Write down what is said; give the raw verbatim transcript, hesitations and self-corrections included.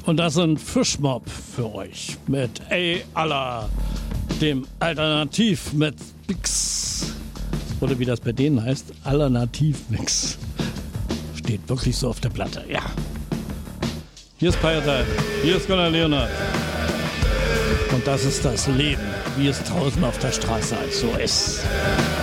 Und das sind Fischmob für euch mit Ey Allah, dem Alternativ mit Mix. Oder wie das bei denen heißt, Alternativ-Mix. Steht wirklich so auf der Platte, ja. Hier ist Pirate, hier ist Gunnar Leonard. Und das ist das Leben, wie es draußen auf der Straße halt so ist.